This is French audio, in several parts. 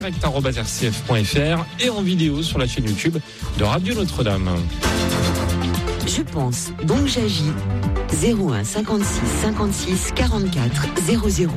direct@rcf.fr et en vidéo sur la chaîne YouTube de Radio Notre-Dame. Je pense, donc j'agis. 01 56 56 44 00.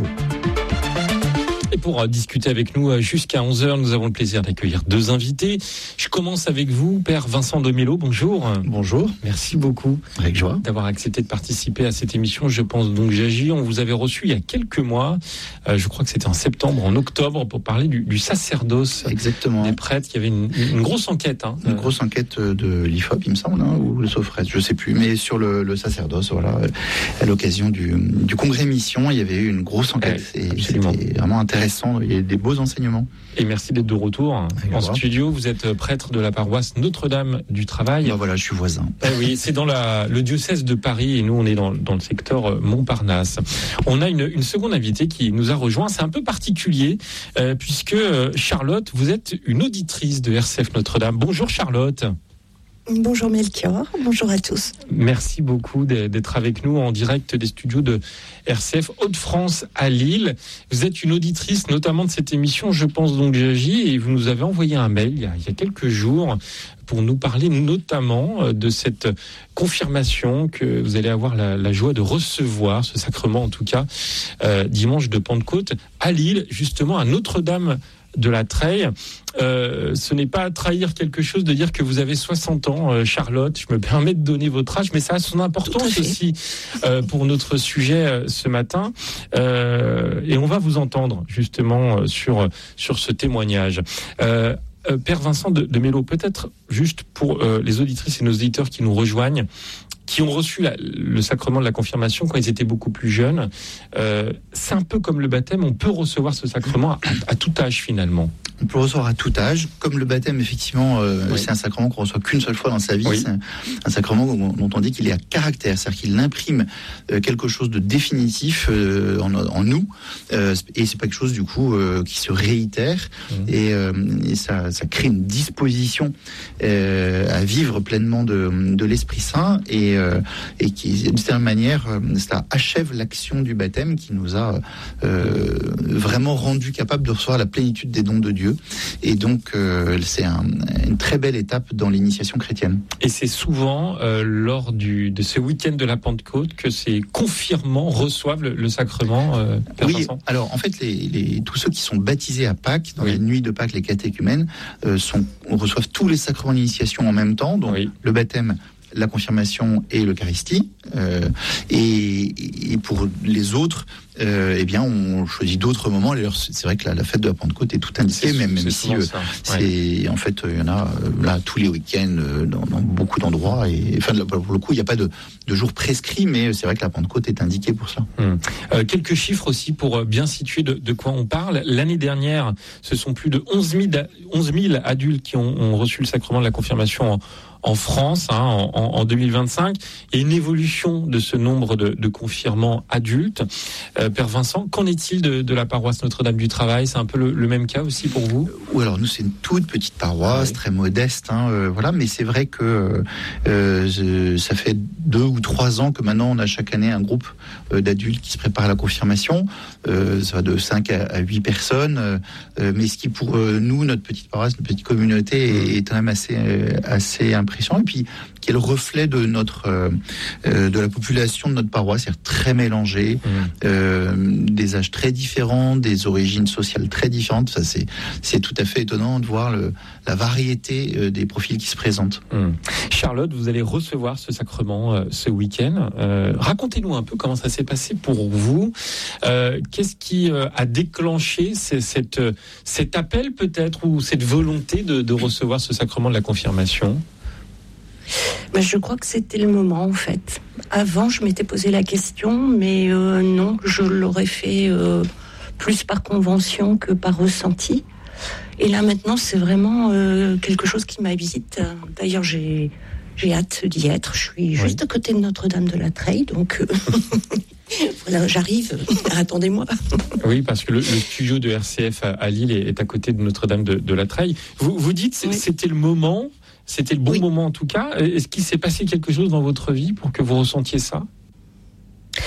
Et pour discuter avec nous jusqu'à 11h, nous avons le plaisir d'accueillir deux invités. Je commence avec vous, Père Vincent Demello. Bonjour. Bonjour. Merci beaucoup avec joie d'avoir accepté de participer à cette émission. Je pense donc j'agis. On vous avait reçu il y a quelques mois, je crois que c'était en septembre, en octobre, pour parler du sacerdoce. Exactement. Des prêtres. Il y avait une grosse enquête. Une grosse enquête de l'IFOP, il me semble, ou le Sofret, je ne sais plus, mais sur le sacerdoce, voilà, à l'occasion du congrès mission, il y avait eu une grosse enquête. Et c'était vraiment intéressant. Il y a des beaux enseignements. Et merci d'être de retour en studio. Vous êtes prêtre de la paroisse Notre-Dame du Travail. Ben voilà, je suis voisin. Oui, c'est dans le diocèse de Paris et nous on est dans le secteur Montparnasse. On a une seconde invitée qui nous a rejoint. C'est un peu particulier puisque Charlotte, vous êtes une auditrice de RCF Notre-Dame. Bonjour Charlotte. Bonjour Melchior, bonjour à tous. Merci beaucoup d'être avec nous en direct des studios de RCF Hauts-de-France à Lille. Vous êtes une auditrice notamment de cette émission Je pense donc j'agis et vous nous avez envoyé un mail il y a quelques jours pour nous parler notamment de cette confirmation que vous allez avoir la joie de recevoir, ce sacrement en tout cas, dimanche de Pentecôte à Lille, justement à Notre-Dame de la Treille. Ce n'est pas trahir quelque chose de dire que vous avez 60 ans, Charlotte. Je me permets de donner votre âge, mais ça a son importance aussi pour notre sujet ce matin. Et on va vous entendre justement sur ce témoignage. Père Vincent Demello, peut-être juste pour les auditrices et nos auditeurs qui nous rejoignent, qui ont reçu le sacrement de la confirmation quand ils étaient beaucoup plus jeunes. C'est un peu comme le baptême, on peut recevoir ce sacrement à tout âge finalement. On peut le recevoir à tout âge. Comme le baptême, effectivement, c'est un sacrement qu'on reçoit qu'une seule fois dans sa vie. Oui. C'est un sacrement dont on dit qu'il est à caractère, c'est-à-dire qu'il imprime quelque chose de définitif en nous. Et c'est pas quelque chose, du coup, qui se réitère. Et ça crée une disposition à vivre pleinement de l'Esprit Saint et qui, d'une certaine manière, ça achève l'action du baptême qui nous a vraiment rendu capable de recevoir la plénitude des dons de Dieu. Et donc, c'est une très belle étape dans l'initiation chrétienne. Et c'est souvent lors de ce week-end de la Pentecôte que ces confirmants reçoivent le sacrement. Père Vincent. Alors en fait, tous ceux qui sont baptisés à Pâques, dans la nuit de Pâques, les catéchumènes, reçoivent tous les sacrements d'initiation en même temps, donc le baptême, la confirmation et l'Eucharistie. Et pour les autres, eh bien, on choisit d'autres moments. D'ailleurs, c'est vrai que la fête de la Pentecôte est tout indiquée, même si c'est en fait, il y en a là tous les week-ends dans beaucoup d'endroits. Et enfin, pour le coup, il n'y a pas de jour prescrit, mais c'est vrai que la Pentecôte est indiquée pour cela. Quelques chiffres aussi pour bien situer de quoi on parle. L'année dernière, ce sont plus de 11 000 adultes qui ont reçu le sacrement de la confirmation en France, en 2025, et une évolution de ce nombre de confirmants adultes. Père Vincent, qu'en est-il de la paroisse Notre-Dame du Travail ? C'est un peu le même cas aussi pour vous ? Oui, alors nous, c'est une toute petite paroisse, très modeste, voilà, mais c'est vrai que ça fait 2 ou 3 ans que maintenant on a chaque année un groupe d'adultes qui se préparent à la confirmation. Ça va de 5 à 8 personnes, mais ce qui pour nous, notre petite paroisse, notre petite communauté est quand même assez impressionnant, et puis qui est le reflet de de la population de notre paroisse, c'est-à-dire très mélangée, des âges très différents, des origines sociales très différentes. Ça, c'est tout à fait étonnant de voir la variété des profils qui se présentent. Charlotte, vous allez recevoir ce sacrement ce week-end. Racontez-nous un peu comment ça s'est passé pour vous. Qu'est-ce qui a déclenché cet appel peut-être, ou cette volonté de recevoir ce sacrement de la confirmation ? Je crois que c'était le moment en fait. Avant, je m'étais posé la question, mais non, je l'aurais fait plus par convention que par ressenti. Et là maintenant, c'est vraiment quelque chose qui m'habite. D'ailleurs, j'ai hâte d'y être. Je suis juste à côté de Notre-Dame de la Treille, donc voilà, j'arrive. Attendez-moi. Oui, parce que le studio de RCF à Lille est à côté de Notre-Dame de la Treille. Vous dites c'était le moment. C'était le bon moment en tout cas. Est-ce qu'il s'est passé quelque chose dans votre vie pour que vous ressentiez ça ?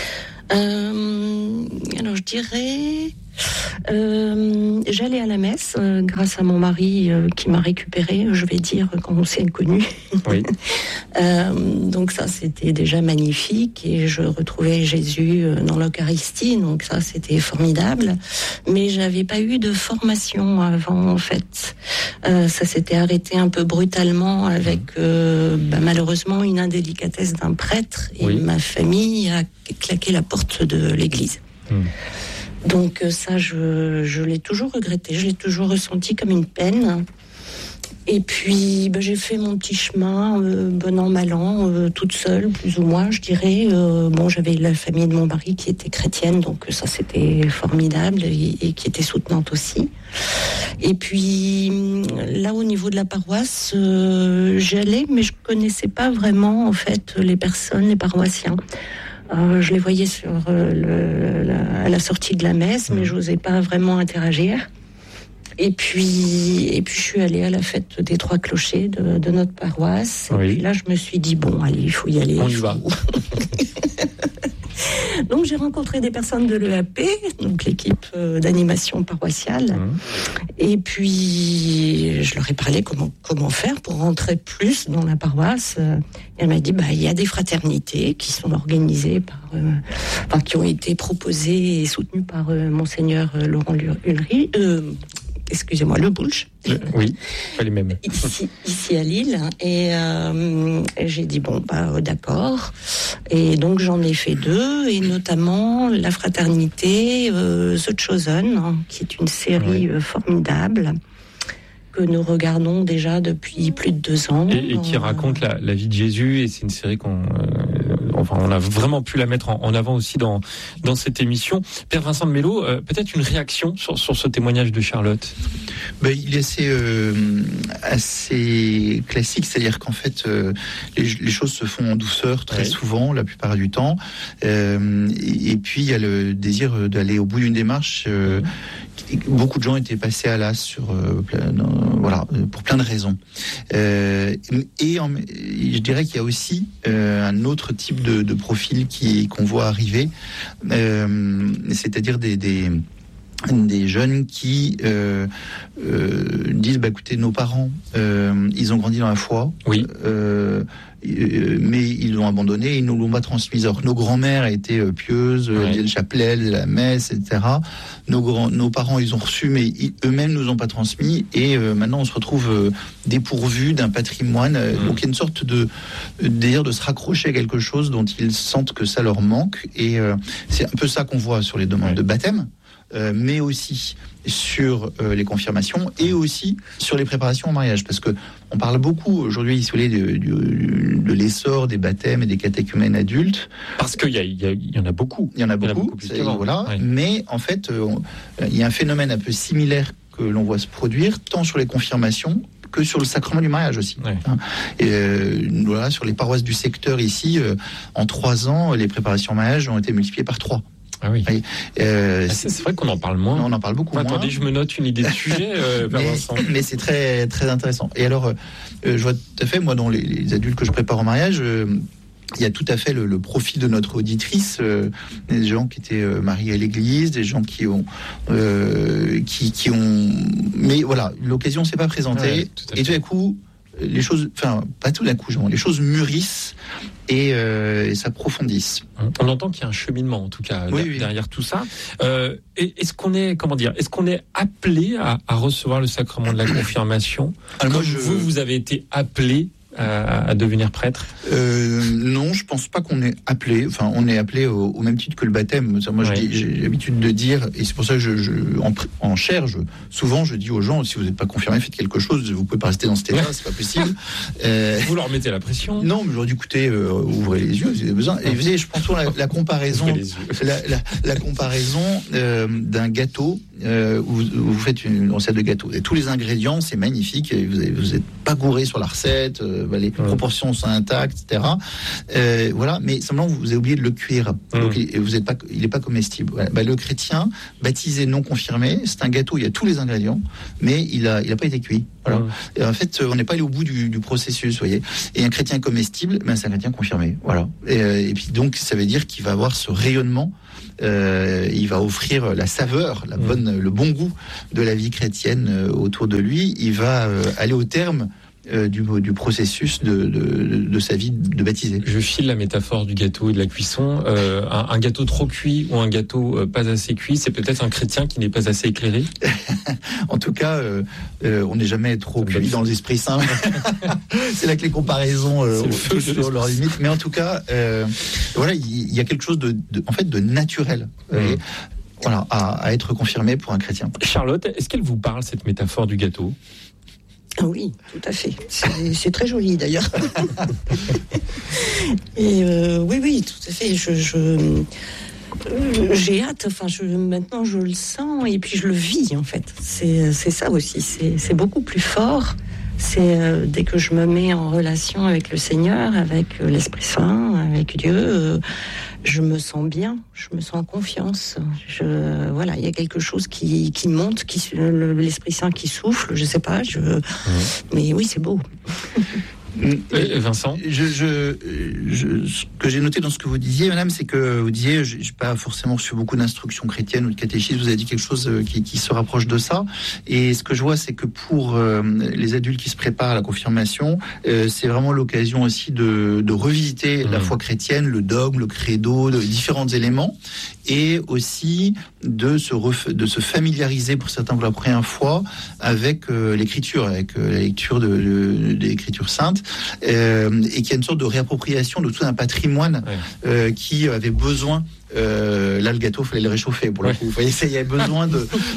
Alors je dirais J'allais à la messe grâce à mon mari qui m'a récupérée, je vais dire, quand on s'est connus. Oui. Donc ça, c'était déjà magnifique et je retrouvais Jésus dans l'Eucharistie, donc ça, c'était formidable. Mais j'avais pas eu de formation avant, en fait. Ça s'était arrêté un peu brutalement avec malheureusement une indélicatesse d'un prêtre et ma famille a claqué la porte de l'église. Donc ça, je l'ai toujours regretté, je l'ai toujours ressenti comme une peine. Et puis j'ai fait mon petit chemin, bon an, mal an, toute seule, plus ou moins, je dirais. J'avais la famille de mon mari qui était chrétienne, donc ça c'était formidable et qui était soutenante aussi. Et puis là, au niveau de la paroisse, j'allais, mais je connaissais pas vraiment en fait les personnes, les paroissiens. Je les voyais à la sortie de la messe, mais j'osais pas vraiment interagir. Et puis je suis allée à la fête des Trois Clochers de notre paroisse. Et puis là, je me suis dit, bon, allez, il faut y aller. On y va. Donc j'ai rencontré des personnes de l'EAP, donc l'équipe d'animation paroissiale. Et puis je leur ai parlé comment faire pour rentrer plus dans la paroisse. Et elle m'a dit, il y a des fraternités qui sont organisées qui ont été proposées et soutenues par Monseigneur Laurent Ulrich. Excusez-moi, Le Boulch. Oui, pas les mêmes. Ici à Lille. Et j'ai dit, d'accord. Et donc, j'en ai fait 2, et notamment la fraternité The Chosen, qui est une série formidable que nous regardons déjà depuis plus de 2 ans. Et qui raconte la vie de Jésus, et c'est une série on a vraiment pu la mettre en avant aussi dans cette émission. Père Vincent de Mello, peut-être une réaction sur ce témoignage de Charlotte. Il est assez classique, c'est-à-dire qu'en fait, les choses se font en douceur très souvent, la plupart du temps. Et puis, il y a le désir d'aller au bout d'une démarche. Beaucoup de gens étaient passés à l'as pour plein de raisons. Et je dirais qu'il y a aussi un autre type de profil qu'on voit arriver, c'est-à-dire des jeunes qui disent écoutez, nos parents ils ont grandi dans la foi, mais ils l'ont abandonné, ils ne nous l'ont pas transmise. Alors que nos grands-mères étaient pieuses, disaient le chapelet, la messe, etc. Nos parents, ils ont reçu, mais eux-mêmes nous ont pas transmis. Et maintenant, on se retrouve dépourvu d'un patrimoine. Donc, il y a une sorte de désir de se raccrocher à quelque chose dont ils sentent que ça leur manque. Et c'est un peu ça qu'on voit sur les demandes de baptême. Mais aussi sur les confirmations et aussi sur les préparations au mariage, parce que on parle beaucoup aujourd'hui de l'essor des baptêmes et des catéchumènes adultes, parce qu'il y en a beaucoup. Il y en a beaucoup, mais en fait il y a un phénomène un peu similaire que l'on voit se produire tant sur les confirmations que sur le sacrement du mariage aussi. Sur les paroisses du secteur ici, en 3 ans, les préparations au mariage ont été multipliées par 3. Ah oui. C'est vrai qu'on en parle moins. On en parle beaucoup moins. Attendez, je me note une idée de sujet, mais c'est très, très intéressant. Et alors, je vois tout à fait, moi, dans les adultes que je prépare au mariage, il y a tout à fait le profil de notre auditrice, des gens qui étaient mariés à l'église, des gens qui ont... Mais voilà, l'occasion ne s'est pas présentée. Et tout d'un coup, les choses... Enfin, pas tout d'un coup, les choses mûrissent et s'approfondissent. On entend qu'il y a un cheminement, en tout cas, derrière tout ça. Est-ce qu'on est appelé à recevoir le sacrement de la confirmation? Alors, vous avez été appelé à devenir prêtre? Non, je pense pas qu'on est appelé. Enfin, on est appelé au même titre que le baptême. Moi, j'ai l'habitude de dire, et c'est pour ça que en chair, souvent, je dis aux gens, si vous n'êtes pas confirmé, faites quelque chose. Vous pouvez pas rester dans cet état, c'est pas possible. Vous leur mettez la pression? Non, mais j'aurais dit, écoutez, ouvrez les yeux, vous avez besoin. Et vous savez, je pense souvent la comparaison, la comparaison d'un gâteau. Où vous faites une recette de gâteau et tous les ingrédients, c'est magnifique, et vous n'êtes pas gouré sur la recette, les proportions sont intactes, etc. Mais simplement vous avez oublié de le cuire, donc il n'est pas comestible. Le chrétien baptisé non confirmé, c'est un gâteau, il y a tous les ingrédients, mais il a pas été cuit. Et en fait, on n'est pas allé au bout du processus, vous voyez. Et un chrétien comestible, c'est un chrétien confirmé. Et puis donc, ça veut dire qu'il va avoir ce rayonnement il va offrir la saveur, le bon goût de la vie chrétienne autour de lui. Il va aller au terme du processus de sa vie de baptisé. Je file la métaphore du gâteau et de la cuisson. Un gâteau trop cuit ou un gâteau pas assez cuit, c'est peut-être un chrétien qui n'est pas assez éclairé. En tout cas, on n'est jamais trop cuit dans l'Esprit Saint. C'est là que les comparaisons sur leurs limites. Mais en tout cas, voilà, il y a quelque chose de naturel. Voilà, à être confirmé pour un chrétien. Charlotte, est-ce qu'elle vous parle, cette métaphore du gâteau ? Oui, tout à fait. C'est très joli d'ailleurs. Et oui, tout à fait. J'ai hâte. Enfin, maintenant je le sens et puis je le vis en fait. C'est ça aussi. C'est beaucoup plus fort. C'est dès que je me mets en relation avec le Seigneur, avec l'Esprit Saint, avec Dieu, je me sens bien, je me sens en confiance. Voilà, il y a quelque chose qui monte, l'Esprit Saint qui souffle, je sais pas. Mais oui, c'est beau. Vincent, ce que j'ai noté dans ce que vous disiez, madame, c'est que vous disiez, j'ai pas forcément reçu beaucoup d'instructions chrétiennes ou de catéchisme. Vous avez dit quelque chose qui se rapproche de ça. Et ce que je vois, c'est que pour les adultes qui se préparent à la confirmation, c'est vraiment l'occasion aussi de revisiter la foi chrétienne, le dogme, le credo, différents éléments, et aussi de se familiariser pour certains pour la première fois avec l'écriture, avec la lecture de l'Écriture sainte. Et qu'il y a une sorte de réappropriation de tout un patrimoine qui avait besoin. Là, le gâteau, fallait le réchauffer pour le coup. Vous voyez, il y avait besoin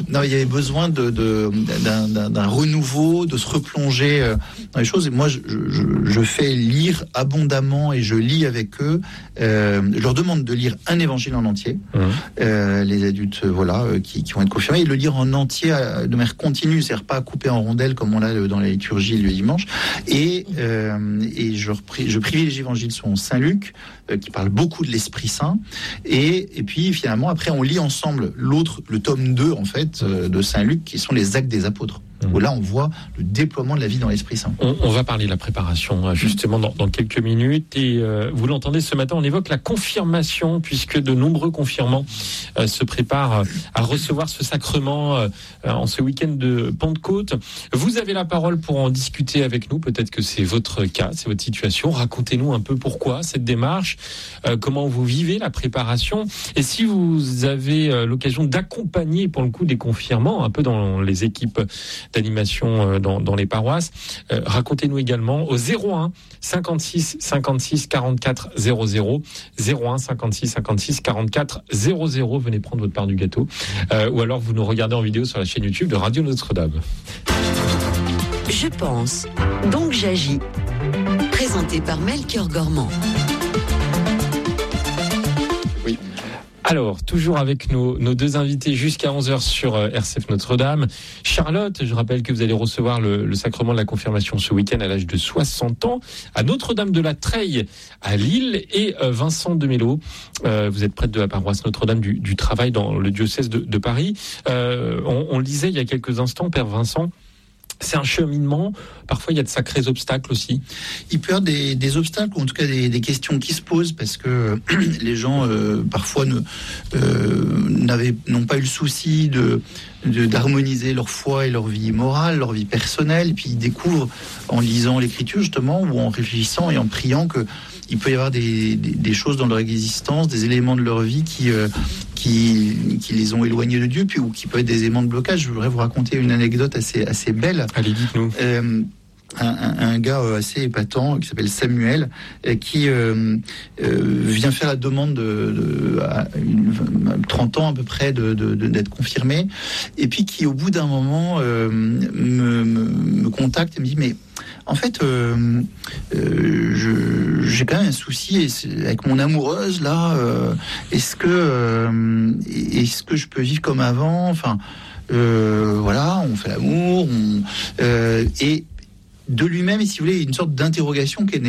d'un renouveau, de se replonger dans les choses. Et moi, je fais lire abondamment et je lis avec eux. Je leur demande de lire un évangile en entier. Les adultes, qui vont être confirmés, et le lire en entier de manière continue, c'est-à-dire pas coupé en rondelles comme on l'a dans la liturgie le dimanche. Et je privilégie l'évangile selon Saint Luc, qui parle beaucoup de l'Esprit Saint. Et puis finalement, après, on lit ensemble le tome 2 en fait de Saint Luc, qui sont les actes des apôtres. Où là, on voit le déploiement de la vie dans l'Esprit Saint. On va parler de la préparation justement dans quelques minutes. Et vous l'entendez ce matin, on évoque la confirmation, puisque de nombreux confirmants se préparent à recevoir ce sacrement en ce week-end de Pentecôte. Vous avez la parole pour en discuter avec nous. Peut-être que c'est votre cas, c'est votre situation. Racontez-nous un peu pourquoi cette démarche, comment vous vivez la préparation. Et si vous avez l'occasion d'accompagner pour le coup des confirmants, un peu dans les équipes d'animation dans les paroisses, racontez-nous également au 01 56 56 44 00, 01 56 56 44 00. Venez prendre votre part du gâteau, ou alors vous nous regardez en vidéo sur la chaîne YouTube de Radio Notre-Dame. Je pense, donc j'agis. Présenté par Melchior Gormand. Alors, toujours avec nos deux invités jusqu'à 11h sur RCF Notre-Dame. Charlotte, je rappelle que vous allez recevoir le sacrement de la confirmation ce week-end à l'âge de 60 ans à Notre-Dame de la Treille à Lille. Et Vincent Demello, vous êtes prêtre de la paroisse Notre-Dame du Travail dans le diocèse de Paris. On le disait il y a quelques instants, Père Vincent, c'est un cheminement. Parfois, il y a de sacrés obstacles aussi. Il peut y avoir des obstacles, ou en tout cas des questions qui se posent, parce que les gens, parfois, n'ont pas eu le souci d'harmoniser leur foi et leur vie morale, leur vie personnelle. Et puis, ils découvrent, en lisant l'Écriture, justement, ou en réfléchissant et en priant, que il peut y avoir des choses dans leur existence, des éléments de leur vie qui les ont éloignés de Dieu, puis ou qui peuvent être des éléments de blocage. Je voudrais vous raconter une anecdote assez belle. Allez, dites-nous. Un gars assez épatant qui s'appelle Samuel, qui vient faire la demande à 30 ans à peu près d'être confirmé, et puis qui au bout d'un moment me contacte et me dit: mais en fait, j'ai quand même un souci avec mon amoureuse là. Est-ce que je peux vivre comme avant? Enfin, voilà, on fait l'amour, et de lui-même, si vous voulez, une sorte d'interrogation qui est née.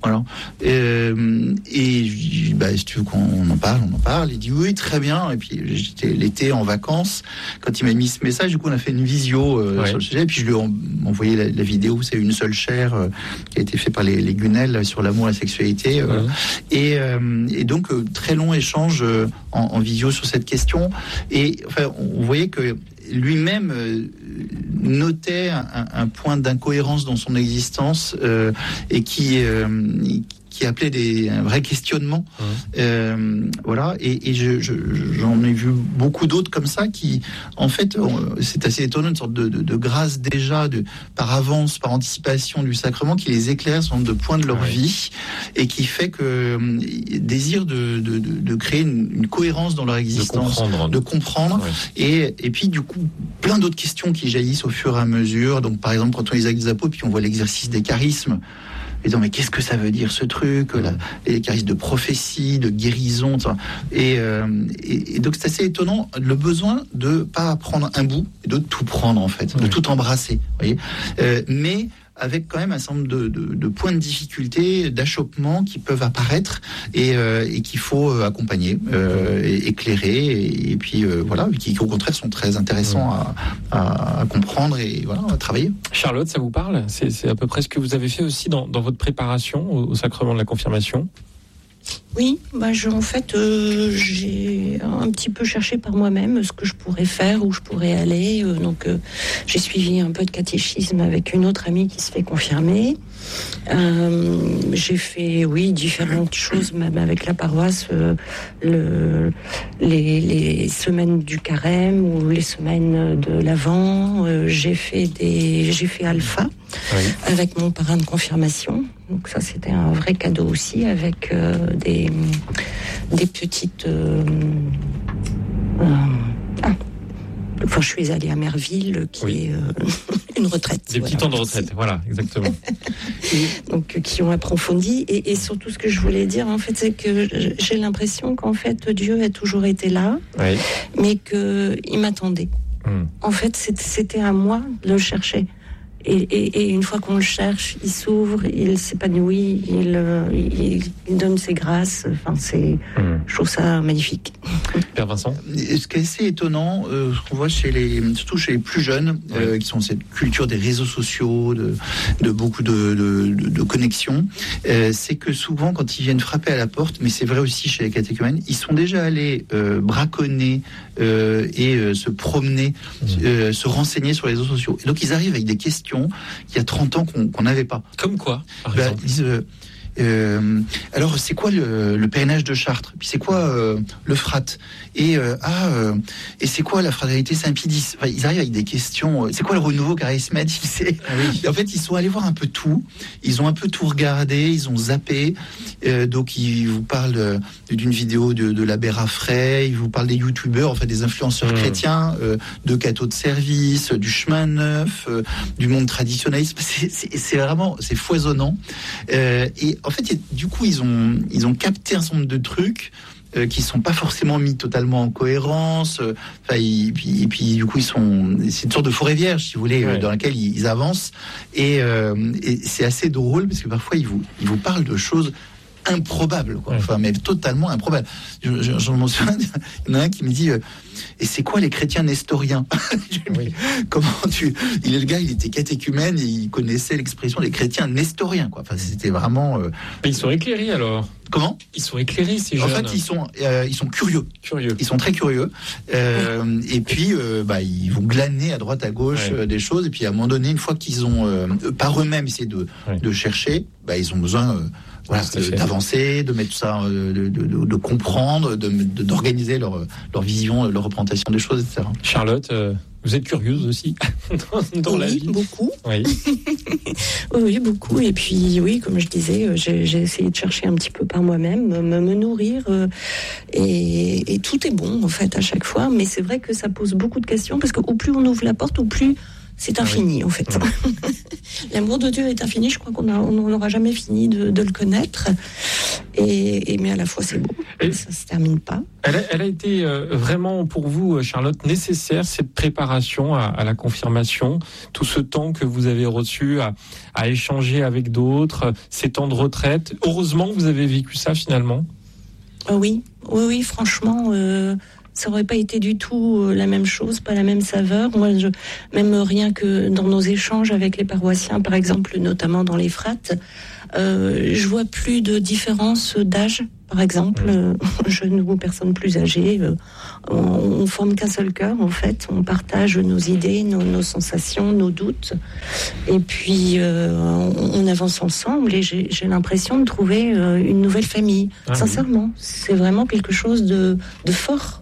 Voilà. Et si tu veux qu'on en parle. Il dit oui, très bien. Et puis j'étais l'été en vacances quand il m'a mis ce message. Du coup, on a fait une visio sur le sujet. Et puis je lui ai envoyé la vidéo. C'est une seule chair qui a été faite par les Gunel sur l'amour et la sexualité. Et donc très long échange en visio sur cette question. Et enfin, on voyait que lui-même notait un point d'incohérence dans son existence et qui appelait un vrai questionnement. Voilà. Et j'en ai vu beaucoup d'autres comme ça qui, en fait, c'est assez étonnant, une sorte de grâce déjà, par avance, par anticipation du sacrement, qui les éclaire sur de points de leur vie et qui fait que désir de créer une cohérence dans leur existence, de comprendre. Et puis du coup, plein d'autres questions qui jaillissent au fur et à mesure. Donc par exemple, quand on les actes des apôtres, puis on voit l'exercice des charismes. Et donc, mais qu'est-ce que ça veut dire ce truc, les charismes de prophétie, de guérison, et donc c'est assez étonnant le besoin de pas prendre un bout, et de tout prendre en fait, de tout embrasser, vous voyez, mais avec quand même un certain nombre de points de difficulté, d'achoppement qui peuvent apparaître et qu'il faut accompagner, éclairer, et puis voilà, qui au contraire sont très intéressants à comprendre et voilà, à travailler. Charlotte, ça vous parle ? C'est à peu près ce que vous avez fait aussi dans votre préparation au sacrement de la confirmation ? Oui, en fait, j'ai un petit peu cherché par moi-même ce que je pourrais faire, où je pourrais aller. Donc, j'ai suivi un peu de catéchisme avec une autre amie qui se fait confirmer. J'ai fait, différentes choses, même avec la paroisse, les semaines du carême ou les semaines de l'Avent. J'ai fait Alpha avec mon parrain de confirmation. Donc ça, c'était un vrai cadeau aussi, avec des petites... je suis allée à Merville, qui est une retraite. Des petits temps de retraite, voilà, exactement. Donc, qui ont approfondi. Et surtout, ce que je voulais dire, en fait, c'est que j'ai l'impression qu'en fait, Dieu a toujours été là, mais qu'il m'attendait. En fait, c'était à moi de le chercher. Et une fois qu'on le cherche, il s'ouvre, il s'épanouit, il donne ses grâces. Enfin, je trouve ça magnifique. Père Vincent ? Ce qui est assez étonnant, ce qu'on voit surtout chez les plus jeunes, qui sont cette culture des réseaux sociaux, de beaucoup de connexions, c'est que souvent, quand ils viennent frapper à la porte, mais c'est vrai aussi chez les catéchumènes, ils sont déjà allés braconner et se promener, se renseigner sur les réseaux sociaux. Et donc, ils arrivent avec des questions qu'il y a 30 ans qu'on n'avait pas. Comme quoi, par exemple ? Ils disent, alors, c'est quoi le PNH de Chartres ? Puis c'est quoi l'Euphrate ? Et c'est quoi la fraternité Saint-Pie X ? Enfin, ils arrivent avec des questions. C'est quoi le renouveau charismatique ? Et en fait, ils sont allés voir un peu tout. Ils ont un peu tout regardé. Ils ont zappé. Donc, ils vous parlent d'une vidéo de l'abbé Raffray. Ils vous parlent des youtubeurs, en fait, des influenceurs chrétiens, de cathos de service, du chemin neuf, du monde traditionnaliste. C'est vraiment, c'est foisonnant. Et en fait, du coup, ils ont capté un certain nombre de trucs qui sont pas forcément mis totalement en cohérence. Et puis du coup, c'est une sorte de forêt vierge, si vous voulez, dans laquelle ils avancent. Et c'est assez drôle parce que parfois ils vous parlent de choses improbables, quoi. Enfin, mais totalement improbables. J'en m'en souviens, il y en a un qui me dit et c'est quoi les chrétiens nestoriens ? Comment il était catéchumène et il connaissait l'expression des chrétiens nestoriens, quoi. Enfin, c'était vraiment. Ils sont éclairés alors. Comment ? Ils sont éclairés, ces jeunes. En fait, ils sont curieux. Ils sont très curieux. Et puis, ils vont glaner à droite, à gauche des choses. Et puis, à un moment donné, une fois qu'ils ont, par eux-mêmes, essayé de chercher, ils ont besoin d'avancer, de mettre ça, de comprendre, d'organiser leur vision, leur représentation des choses, etc. Charlotte, vous êtes curieuse aussi dans la vie ? Beaucoup. Oui. Oui, beaucoup. Et puis, comme je disais, j'ai essayé de chercher un petit peu par moi-même, me nourrir. Et tout est bon, en fait, à chaque fois. Mais c'est vrai que ça pose beaucoup de questions, parce qu'au plus on ouvre la porte, au plus c'est infini, en fait. L'amour de Dieu est infini. Je crois qu'on n'aura jamais fini de le connaître. mais à la fois c'est beau, ça se termine pas. Elle a été vraiment pour vous, Charlotte, nécessaire, cette préparation à la confirmation, tout ce temps que vous avez reçu à échanger avec d'autres, ces temps de retraite. Heureusement que vous avez vécu ça finalement. Oui, franchement, ça aurait pas été du tout la même chose, pas la même saveur. Moi, même rien que dans nos échanges avec les paroissiens, par exemple, notamment dans les frates, je vois plus de différence d'âge. Par exemple, jeunes ou personnes plus âgées, on forme qu'un seul cœur, en fait. On partage nos idées, nos sensations, nos doutes. Et puis, on avance ensemble et j'ai l'impression de trouver une nouvelle famille. Sincèrement, c'est vraiment quelque chose de fort.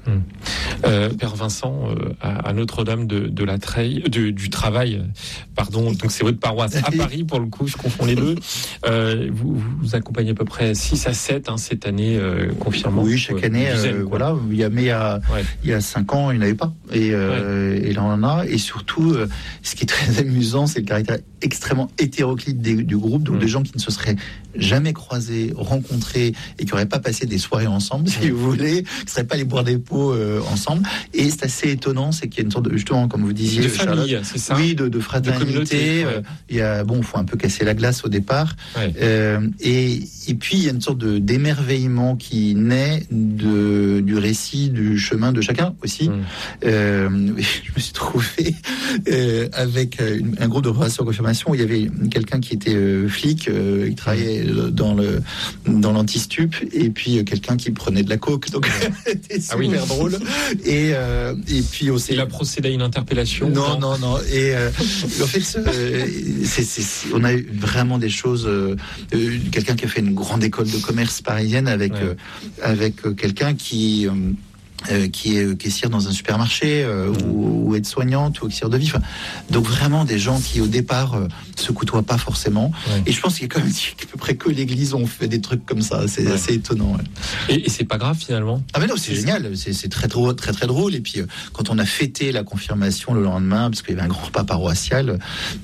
Père Vincent, à Notre-Dame de la Treille, du Travail, pardon, donc c'est votre paroisse à Paris pour le coup, je confonds les deux. Vous accompagnez à peu près 6 à 7 cette année, confirmant. Oui, chaque année, voilà. Il y a 5 ans, il n'y en avait pas. Et là, on en a. Et surtout, ce qui est très amusant, c'est le caractère extrêmement hétéroclite du groupe, donc des gens qui ne se seraient jamais croisés, rencontrés et qui n'auraient pas passé des soirées ensemble, si vous voulez, qui ne seraient pas allés boire des pots ensemble. Et c'est assez étonnant, c'est qu'il y a une sorte de, justement, comme vous disiez, de famille, c'est ça. Oui, de fraternité. Il y a, faut un peu casser la glace au départ. Et puis il y a une sorte d'émerveillement qui naît du récit du chemin de chacun aussi. Je me suis trouvé avec un groupe de préparation confirmation où il y avait quelqu'un qui était flic, qui travaillait dans l'anti-stup, et puis quelqu'un qui prenait de la coke, donc c'était super drôle. Et puis aussi, il a procédé à une interpellation. Non. Et en fait, on a eu vraiment des choses. Quelqu'un qui a fait une grande école de commerce parisienne avec quelqu'un qui est caissière dans un supermarché ou aide-soignante ou auxiliaire de vie. Donc vraiment des gens qui au départ se côtoient pas forcément. Et je pense qu'il y a quand même à peu près que l'église on fait des trucs comme ça. C'est assez étonnant. Et c'est pas grave finalement. Ah mais non, c'est génial. C'est très drôle, très très drôle. Et puis quand on a fêté la confirmation le lendemain, parce qu'il y avait un grand repas paroissial,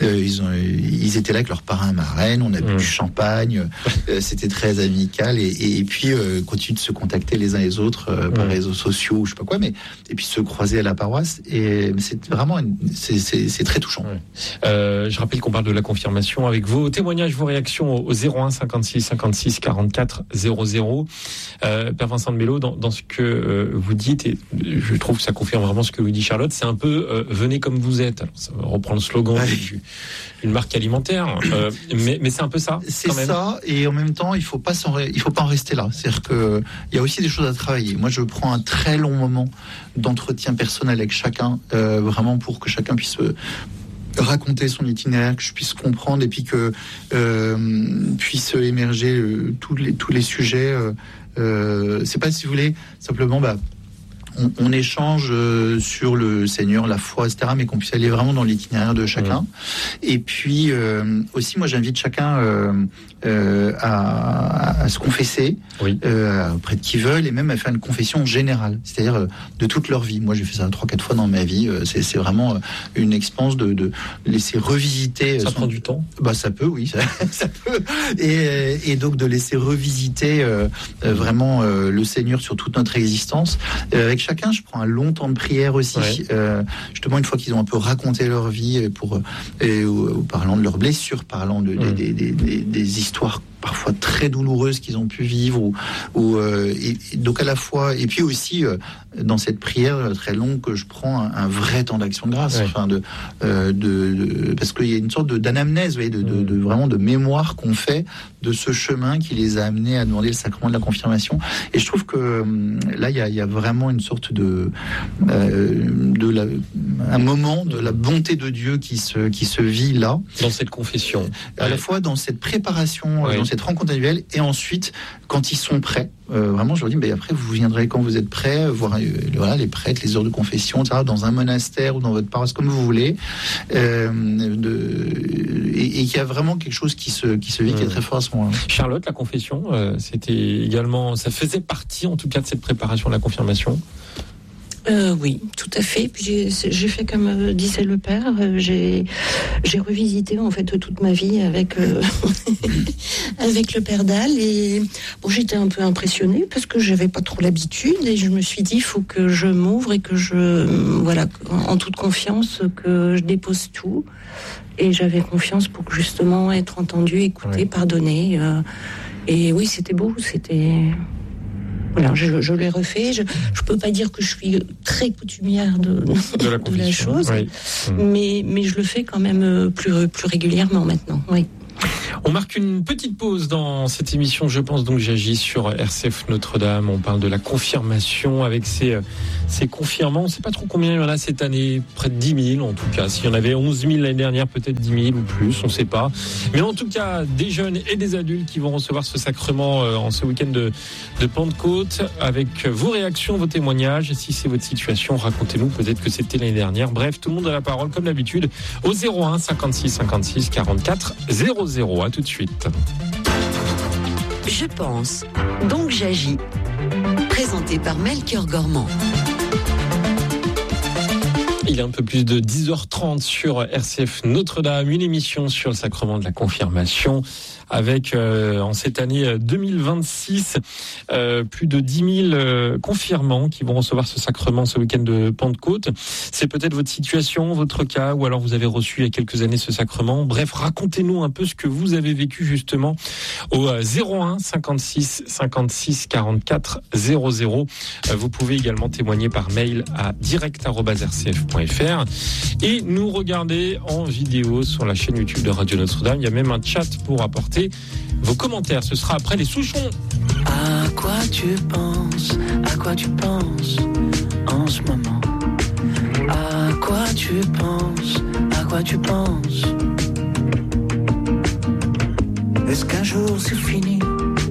ils étaient là avec leurs parrains marraines. On a bu du champagne. C'était très amical. Et puis continuent de se contacter les uns les autres par réseaux sociaux. Ou je sais pas quoi, et puis se croiser à la paroisse, et c'est vraiment c'est très touchant. Je rappelle qu'on parle de la confirmation avec vos témoignages, vos réactions au 01 56 56 44 00. Père Vincent de Mello, dans ce que vous dites, et je trouve que ça confirme vraiment ce que vous dit Charlotte, c'est un peu venez comme vous êtes. Alors, ça reprend le slogan d'une marque alimentaire, mais c'est un peu ça. C'est ça, et en même temps, il faut pas en rester là. C'est-à-dire que il y a aussi des choses à travailler. Moi, je prends un très long moment d'entretien personnel avec chacun, vraiment pour que chacun puisse raconter son itinéraire, que je puisse comprendre, et puis que puisse émerger tous les sujets. C'est pas, si vous voulez, simplement on échange sur le Seigneur, la foi, etc., mais qu'on puisse aller vraiment dans l'itinéraire de chacun. Et puis aussi, moi, j'invite chacun à se confesser auprès de qui veulent, et même à faire une confession générale, c'est-à-dire de toute leur vie. Moi, j'ai fait ça 3-4 fois dans ma vie. C'est vraiment une expérience de laisser revisiter. Ça prend du temps. Ça peut, oui, ça peut. Et donc de laisser revisiter vraiment le Seigneur sur toute notre existence. Avec chacun, je prends un long temps de prière aussi. Justement, une fois qu'ils ont un peu raconté leur vie, parlant de leurs blessures, parlant des histoires parfois très douloureuses qu'ils ont pu vivre, et donc à la fois, et puis aussi dans cette prière très longue, que je prends un vrai temps d'action de grâce, parce qu'il y a une sorte d'anamnèse, vraiment de mémoire qu'on fait de ce chemin qui les a amenés à demander le sacrement de la confirmation. Et je trouve que là, il y a vraiment une sorte un moment de la bonté de Dieu qui se vit là, dans cette confession, à la fois dans cette préparation, dans cette rencontre annuelle, et ensuite quand ils sont prêts. Vraiment, je leur dis, après vous viendrez quand vous êtes prêts, voir les prêtres, les heures de confession, etc., dans un monastère ou dans votre paroisse, comme vous voulez, et qu'il y a vraiment quelque chose qui se vit, qui est très fort à ce moment-là. Charlotte, la confession, c'était également, ça faisait partie en tout cas de cette préparation de la confirmation. Oui, tout à fait. Puis j'ai fait comme disait le père. J'ai revisité en fait toute ma vie avec avec le père Dalle et bon, j'étais un peu impressionnée parce que j'avais pas trop l'habitude et je me suis dit il faut que je m'ouvre et que en toute confiance que je dépose tout et j'avais confiance pour justement être entendue, écoutée, pardonnée. Et oui, c'était beau, c'était. Voilà, je l'ai refait. Je peux pas dire que je suis très coutumière de la chose, mais je le fais quand même plus régulièrement maintenant. Oui. On marque une petite pause dans cette émission, je pense donc j'agis sur RCF Notre-Dame. On parle de la confirmation avec ces confirmants. On ne sait pas trop combien il y en a cette année, près de 10 000 en tout cas. S'il y en avait 11 000 l'année dernière, peut-être 10 000 ou plus, on ne sait pas. Mais en tout cas, des jeunes et des adultes qui vont recevoir ce sacrement en ce week-end de Pentecôte. Avec vos réactions, vos témoignages. Et si c'est votre situation, racontez-nous, peut-être que c'était l'année dernière. Bref, tout le monde a la parole comme d'habitude au 01 56 56 44 00. À tout de suite. Je pense, donc j'agis. Présenté par Melchior Gormand. Il est un peu plus de 10h30 sur RCF Notre-Dame, une émission sur le sacrement de la confirmation avec en cette année 2026 plus de 10 000 confirmants qui vont recevoir ce sacrement ce week-end de Pentecôte. C'est peut-être votre situation, votre cas, ou alors vous avez reçu il y a quelques années ce sacrement. Bref, racontez-nous un peu ce que vous avez vécu justement au 01 56 56 44 00. Vous pouvez également témoigner par mail à direct@rcf.fr et nous regarder en vidéo sur la chaîne YouTube de Radio Notre-Dame. Il y a même un chat pour apporter vos commentaires. Ce sera après les Souchons. À quoi tu penses en ce moment? À quoi tu penses? Est-ce qu'un jour c'est fini?